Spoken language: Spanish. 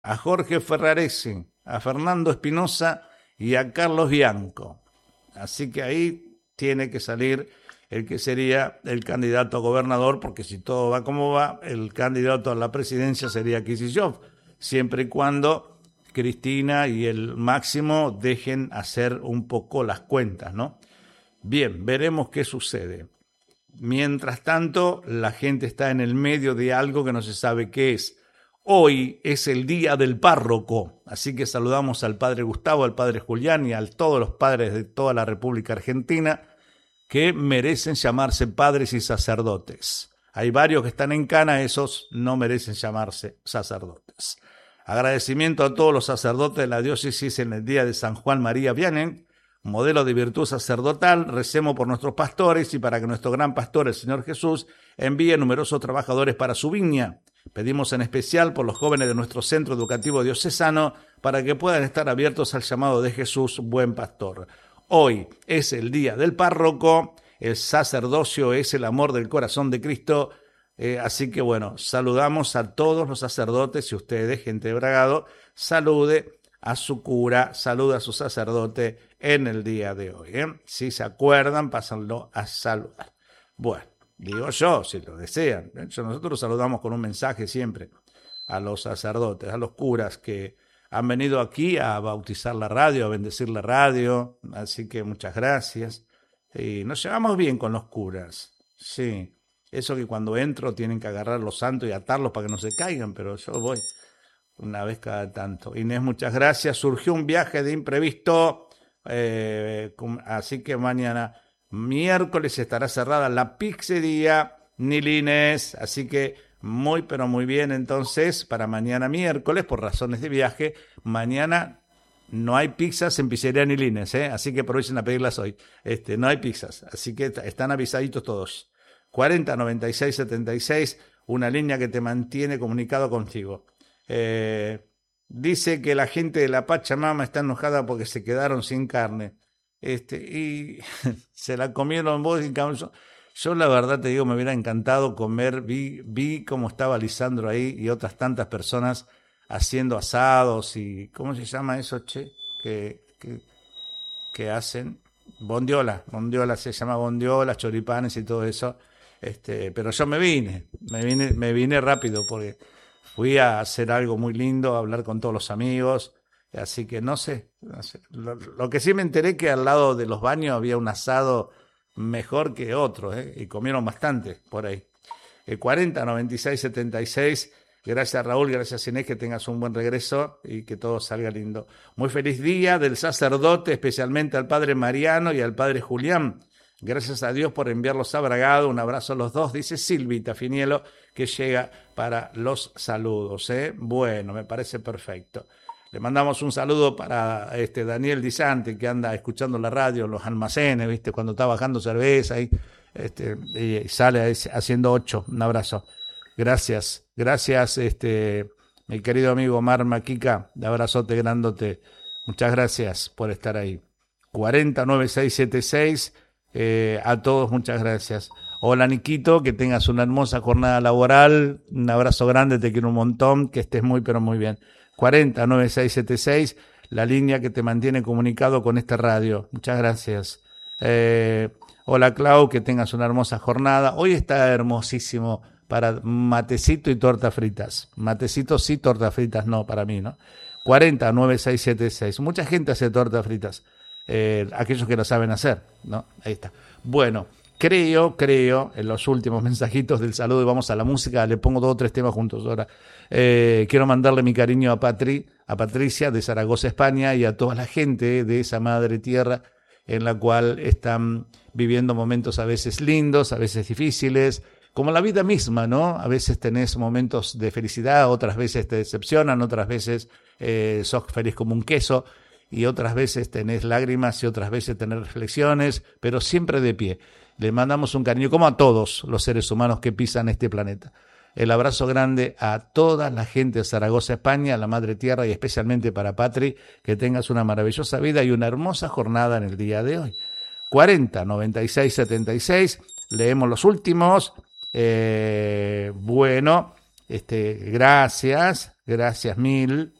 a Jorge Ferraresi, a Fernando Espinosa y a Carlos Bianco. Así que ahí tiene que salir el que sería el candidato a gobernador, porque si todo va como va, el candidato a la presidencia sería Kicillof, siempre y cuando Cristina y el Máximo dejen hacer un poco las cuentas, ¿no? Bien, veremos qué sucede. Mientras tanto, la gente está en el medio de algo que no se sabe qué es. Hoy es el día del párroco, así que saludamos al padre Gustavo, al padre Julián y a todos los padres de toda la República Argentina que merecen llamarse padres y sacerdotes. Hay varios que están en cana, esos no merecen llamarse sacerdotes. Agradecimiento a todos los sacerdotes de la diócesis en el día de San Juan María Vianney, modelo de virtud sacerdotal. Recemos por nuestros pastores y para que nuestro gran pastor, el Señor Jesús, envíe numerosos trabajadores para su viña. Pedimos en especial por los jóvenes de nuestro centro educativo diocesano para que puedan estar abiertos al llamado de Jesús, buen pastor. Hoy es el día del párroco, el sacerdocio es el amor del corazón de Cristo, así que bueno, saludamos a todos los sacerdotes y ustedes, gente de Bragado, salude a su cura, saluda a su sacerdote en el día de hoy. Si se acuerdan, pásenlo a saludar. Bueno, digo yo, si lo desean. Nosotros saludamos con un mensaje siempre a los sacerdotes, a los curas que han venido aquí a bautizar la radio, a bendecir la radio, así que muchas gracias. Y nos llevamos bien con los curas, sí. Eso que cuando entro tienen que agarrar los santos y atarlos para que no se caigan, pero yo voy una vez cada tanto. Inés, muchas gracias. Surgió un viaje de imprevisto, así que mañana miércoles estará cerrada la pizzería Nilines, así que muy pero muy bien. Entonces, para mañana miércoles, por razones de viaje, mañana no hay pizzas en pizzería Nilines, así que aprovechen a pedirlas hoy. No hay pizzas, así que están avisaditos todos. 40 96 76, una línea que te mantiene comunicado contigo. Dice que la gente de la Pachamama está enojada porque se quedaron sin carne. Y se la comieron vos y yo la verdad te digo, me hubiera encantado comer. Vi cómo estaba Lisandro ahí y otras tantas personas haciendo asados y ¿cómo se llama eso, che? Que hacen bondiola se llama bondiola, choripanes y todo eso. Pero yo me vine rápido porque fui a hacer algo muy lindo, a hablar con todos los amigos, así que no sé. Lo que sí me enteré que al lado de los baños había un asado mejor que otro, y comieron bastante por ahí. 40 96 76, gracias Raúl, gracias Inés, que tengas un buen regreso y que todo salga lindo. Muy feliz día del sacerdote, especialmente al padre Mariano y al padre Julián. Gracias a Dios por enviarlos a Bragado. Un abrazo a los dos, dice Silvita Finielo, que llega para los saludos. Bueno, me parece perfecto. Le mandamos un saludo para Daniel Disante, que anda escuchando la radio en los almacenes, ¿viste? Cuando está bajando cerveza y sale haciendo 8. Un abrazo. Gracias, mi querido amigo Omar Maquica, de abrazote grandote. Muchas gracias por estar ahí. 409676. A todos muchas gracias. Hola Niquito, que tengas una hermosa jornada laboral, un abrazo grande, te quiero un montón, que estés muy pero muy bien. 409676, la línea que te mantiene comunicado con esta radio. Muchas gracias. Hola Clau, que tengas una hermosa jornada. Hoy está hermosísimo para matecito y tortas fritas. Matecito sí, tortas fritas no, para mí, ¿no? 409676. Mucha gente hace tortas fritas. Aquellos que lo saben hacer, ¿no? Ahí está. Bueno, creo, en los últimos mensajitos del saludo, y vamos a la música, le pongo 2 o 3 temas juntos ahora. Quiero mandarle mi cariño a Patricia de Zaragoza, España, y a toda la gente de esa madre tierra en la cual están viviendo momentos a veces lindos, a veces difíciles, como la vida misma, ¿no? A veces tenés momentos de felicidad, otras veces te decepcionan, otras veces sos feliz como un queso, y otras veces tenés lágrimas y otras veces tenés reflexiones, pero siempre de pie. Le mandamos un cariño, como a todos los seres humanos que pisan este planeta. El abrazo grande a toda la gente de Zaragoza, España, a la Madre Tierra y especialmente para Patri, que tengas una maravillosa vida y una hermosa jornada en el día de hoy. 40 96 76, leemos los últimos. Bueno, gracias Gracias mil.